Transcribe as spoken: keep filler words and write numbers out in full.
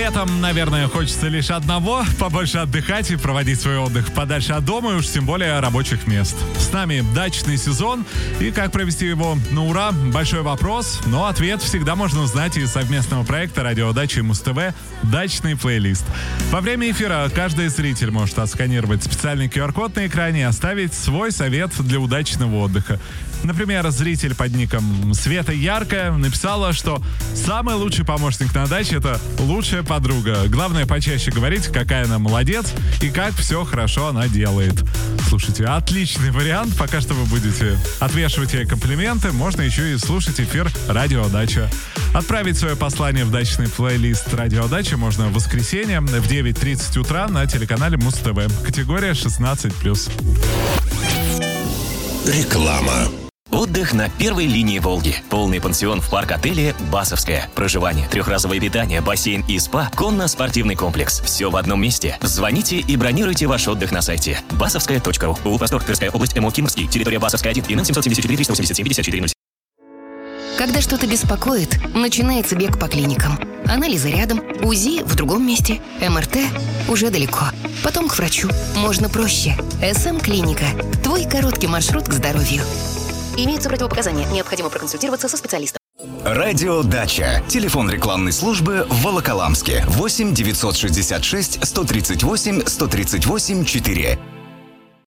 Летом, наверное, хочется лишь одного — побольше отдыхать и проводить свой отдых подальше от дома и уж тем более рабочих мест. С нами дачный сезон, и как провести его на ура — большой вопрос, но ответ всегда можно узнать из совместного проекта «Радиодача» и Муз-ТВ «Дачный плейлист». Во время эфира каждый зритель может отсканировать специальный ку ар код на экране и оставить свой совет для удачного отдыха. Например, зритель под ником Света Яркая написала, что самый лучший помощник на даче — это лучшая подруга. Главное, почаще говорить, какая она молодец и как все хорошо она делает. Слушайте, отличный вариант. Пока что вы будете отвешивать ей комплименты, можно еще и слушать эфир «Радиодача». Отправить свое послание в дачный плейлист «Радиодача» можно в воскресенье в девять тридцать утра на телеканале Муз-ТВ. Категория шестнадцать плюс. Реклама. Отдых на первой линии Волги. Полный пансион в парк-отеле «Басовская». Проживание, трехразовое питание, бассейн и спа, конно-спортивный комплекс. Все в одном месте. Звоните и бронируйте ваш отдых на сайте басовская точка ру. Улус-Простор, Тверская область, МО Кимрский, территория Басовская один, ИНН семь семь четыре триста восемьдесят семь пятьдесят четыре ноль семь. Когда что-то беспокоит, начинается бег по клиникам. Анализы рядом, УЗИ в другом месте, эм эр тэ уже далеко. Потом к врачу. Можно проще. эс эм-клиника. Твой короткий маршрут к здоровью. Имеются противопоказания. Необходимо проконсультироваться со специалистом. Радиодача. Телефон рекламной службы в Волоколамске. восемь девятьсот шестьдесят шесть сто тридцать восемь сто тридцать восемь четыре.